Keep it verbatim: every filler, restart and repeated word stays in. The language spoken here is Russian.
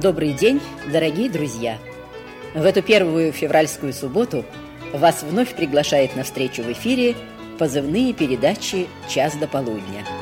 Добрый день, дорогие друзья! В эту первую февральскую субботу вас вновь приглашает на встречу в эфире позывные передачи «Час до полудня».